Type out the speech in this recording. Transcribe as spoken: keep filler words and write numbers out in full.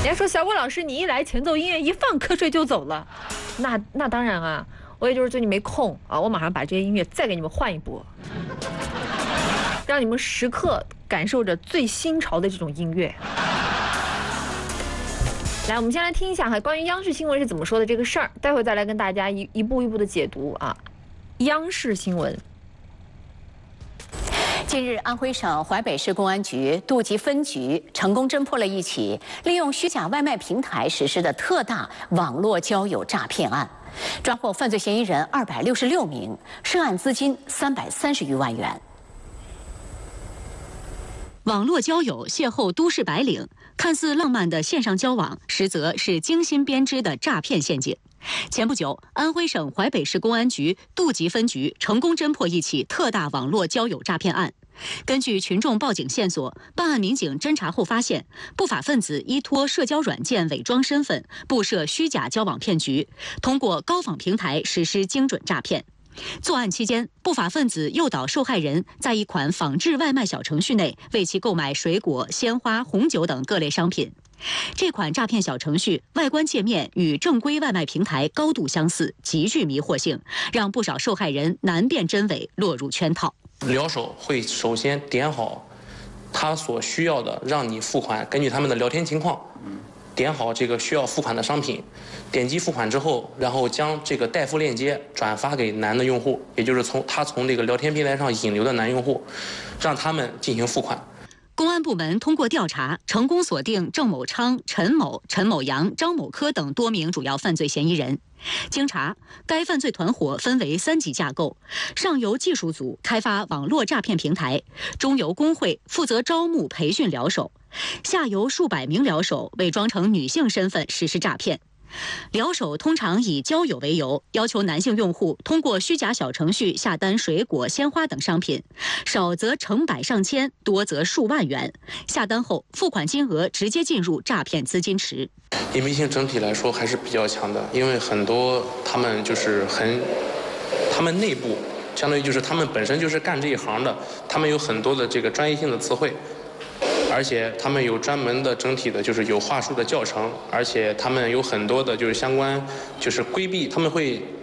家说小郭老师，你一来前奏音乐一放，瞌睡就走了，那那当然啊，我也就是最近没空啊，我马上把这些音乐再给你们换一波，让你们时刻感受着最新潮的这种音乐。来，我们先来听一下哈，关于央视新闻是怎么说的这个事儿，待会再来跟大家一一步一步的解读啊。央视新闻。 近日，安徽省淮北市公安局杜集分局成功侦破了一起利用虚假外卖平台实施的特大网络交友诈骗案，抓获犯罪嫌疑人二百六十六名，涉案资金三百三十余万元。 网络交友邂逅都市白领，看似浪漫的线上交往，实则是精心编织的诈骗陷阱。前不久，安徽省淮北市公安局杜集分局成功侦破一起特大网络交友诈骗案。根据群众报警线索，办案民警侦查后发现，不法分子依托社交软件伪装身份，布设虚假交往骗局，通过高仿平台实施精准诈骗。作案期间，不法分子诱导受害人在一款仿制外卖小程序内为其购买水果、鲜花、红酒等各类商品。这款诈骗小程序外观界面与正规外卖平台高度相似，极具迷惑性，让不少受害人难辨真伪，落入圈套。 聊手会首先点好他所需要的，让你付款，根据他们的聊天情况，点好这个需要付款的商品，点击付款之后，然后将这个代付链接转发给男的用户，也就是从他从这个聊天平台上引流的男用户，让他们进行付款。 公安部门通过调查，成功锁定郑某昌、陈某、陈某阳、张某科等多名主要犯罪嫌疑人。经查，该犯罪团伙分为三级架构，上游技术组开发网络诈骗平台，中游工会负责招募培训聊手，下游数百名聊手伪装成女性身份实施诈骗。聊手通常以交友为由，要求男性用户通过虚假小程序下单水果、鲜花等商品，少则成百上千，多则数万元。下单后，付款金额直接进入诈骗资金池。 隐蔽性整体来说还是比较强的，因为很多他们就是很，他们内部相当于就是他们本身就是干这一行的，他们有很多的这个专业性的词汇。而且他们有专门的整体的，就是有话术的教程，而且他们有很多的就是相关，就是规避，他们会